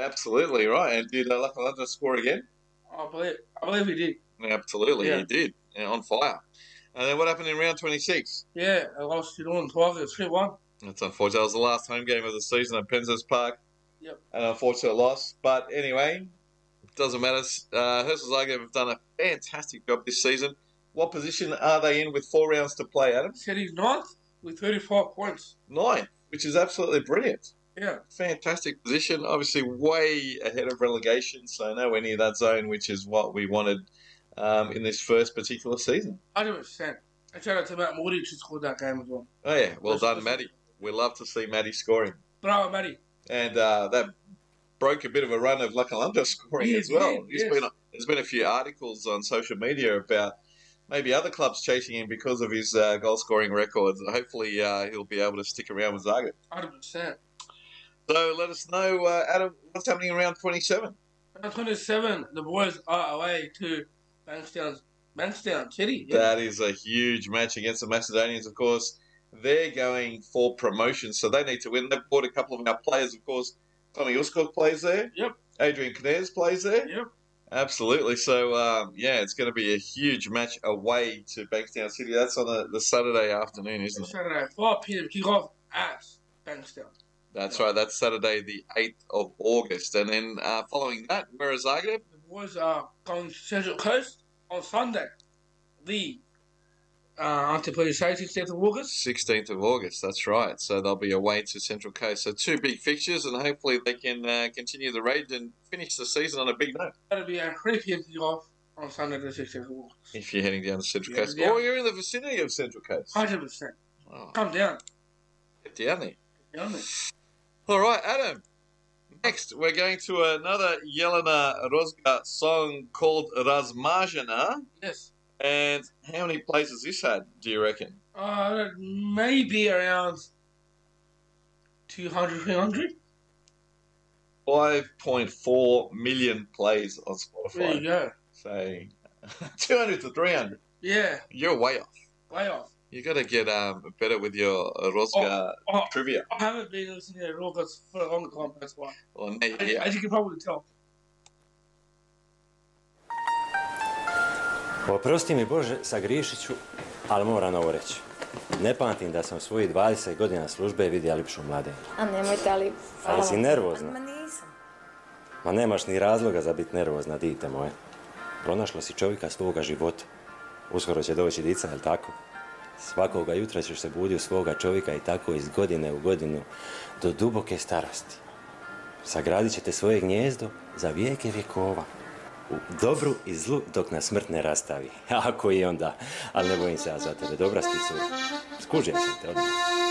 Absolutely right. And did Lacalanta score again? I believe he did. Absolutely, Yeah. he did. Yeah, on fire. And then what happened in round 26? Yeah, I lost to Northern Tigers 3-1. That's unfortunate. That was the last home game of the season at Penzance Park. Yep. An unfortunate loss. But anyway, it doesn't matter. Herschel Zagreb have done a fantastic job this season. What position are they in with 4 rounds to play, Adam? Said he's ninth with 35 points. 9, which is absolutely brilliant. Yeah. Fantastic position. Obviously, way ahead of relegation, so nowhere near that zone, which is what we wanted in this first particular season. 100%. And shout out to Matt Mordic who scored that game as well. Oh, yeah. Well done, Matty. We love to see Matty scoring. Bravo, Matty. And that broke a bit of a run of Lacalanta scoring as well. There's been a few articles on social media about maybe other clubs chasing him because of his goal-scoring records. Hopefully he'll be able to stick around with Zagreb. 100%. So let us know, Adam, what's happening in round 27? Round 27, the boys are away to Bankstown City. Yeah. That is a huge match against the Macedonians, of course. They're going for promotion, so they need to win. They've bought a couple of our players, of course. Tommy Uskok plays there. Yep. Adrian Knez plays there. Yep. Absolutely. So, it's going to be a huge match away to Bankstown City. That's on the Saturday afternoon, isn't it? Saturday, 5 p.m. kick-off at Bankstown. That's right. That's Saturday, the 8th of August. And then following that, where is Zagreb? The boys are going to Central Coast on Sunday. Aren't they playing 16th of August? 16th of August, that's right. So they'll be away to Central Coast. So 2 big fixtures, and hopefully they can continue the raid and finish the season on a big note. That'll be a 3 p.m. kick-off on Sunday the 16th of August. If you're heading down to Central Coast. Yeah. Or you're in the vicinity of Central Coast. 100%. Oh, Come down. get down there. Get down there. All right, Adam. Next, we're going to another Jelena Rozga song called Razmazhena. Yes. And how many plays has this had, do you reckon? Maybe around 200, 300. 5.4 million plays on Spotify. There you go. So 200 to 300. Yeah. You're way off. Way off. You got to get better with your Rozga trivia. I haven't been listening to Rozga for a long time, that's why. Well, as you can probably tell. Oprosti mi Bože, sagriješit ću, ali moram ovo reći. Ne pamtim da sam svojih 20 godina službe vidio ljepšu mladenju. A nemojte, ali... Ali si nervozna. Ma nisam. Ma nemaš ni razloga za biti nervozna, dite moje. Pronašla si čovjeka svoga života. Uskoro će doći dica, jel tako? Svakoga jutra ćeš se buditi u svoga čovjeka i tako iz godine u godinu do duboke starosti. Sagradit ćete svoje gnjezdo za vijeke vjekova. U dobru i zlu dok nas smrt ne rastavi. Ako i onda. Ali ne bojim se ja za tebe. Dobra si cura. Skužio sam te odmah.